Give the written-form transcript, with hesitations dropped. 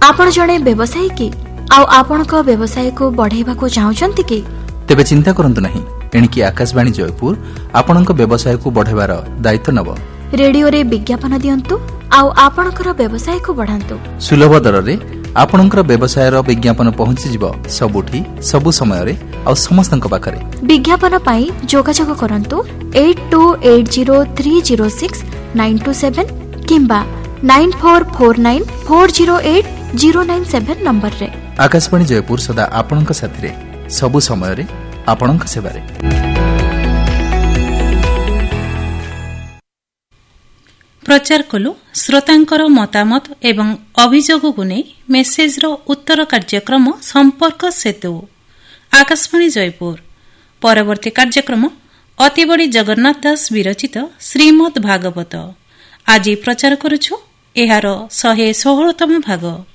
आपण जणे व्यवसायी कि आपणक व्यवसाय को बढ़ाइबा को चाहुचंती कि तेबे चिंता करंतु नहीं एणिकी आकाशवाणी जयपुर आपणक व्यवसाय को बढ़ाइबार दायित्व नब रेडियो रे विज्ञापन दियंतु आपणकर व्यवसाय को बढ़ांतु सुलभ दर रे आपणकर व्यवसाय रो विज्ञापन पहुंची जिवो सबुठी सबु समय रे आ समस्तक पाखरे विज्ञापन पाई जोगाजोग करंतु 8280306927 किंबा 9449408097 नंबर रे। आकाशवाणी जयपुर सदा आपणक साथी रे सबु समय रे आपणक सेवा रे। प्रचार कलु श्रोतांकर मतामत एवं अभियोग को नहीं मेसेज रो उत्तर कार्यक्रम संपर्क सेतु आकाशवाणी जयपुर। परवर्ती कार्यक्रम अतिबड़ी जगन्नाथ दास विरचित श्रीमद् भागवत आज प्रचार करुछु एहार 116तम भाग।